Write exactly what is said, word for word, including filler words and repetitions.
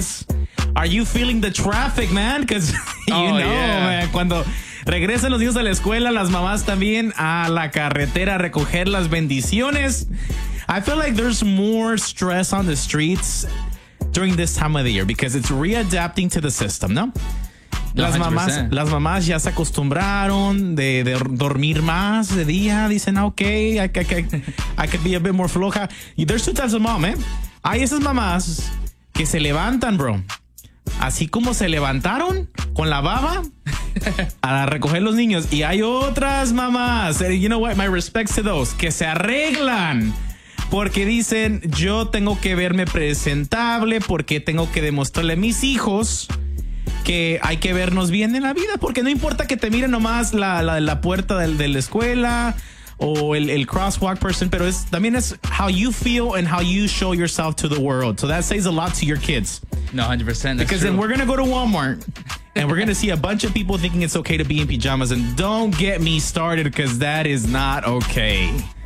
Are you feeling the traffic, man? Because you Oh, know, yeah. man, cuando regresan los niños a la escuela, las mamás también a la carretera a recoger las bendiciones. I feel like there's more stress on the streets during this time of the year because it's readapting to the system, ¿no? Las mamás, las mamás ya se acostumbraron de, de dormir más de día. Dicen, ah, ok, I, I, I, I could be a bit more floja. Y there's two types of mom, eh? Hay esas mamás que se levantan, bro. Así como se levantaron con la baba a recoger los niños. Y hay otras mamás, you know what, my respects to those, que se arreglan porque dicen, yo tengo que verme presentable, porque tengo que demostrarle a mis hijos que hay que vernos bien en la vida, porque no importa que te miren nomás la, la, la puerta de, de la escuela o el, el crosswalk person, pero es, también es how you feel and how you show yourself to the world. So that says a lot to your kids. No, one hundred percent. That's Because true. then we're going to go to Walmart and we're going to see a bunch of people thinking it's okay to be in pajamas. And don't get me started because that is not okay.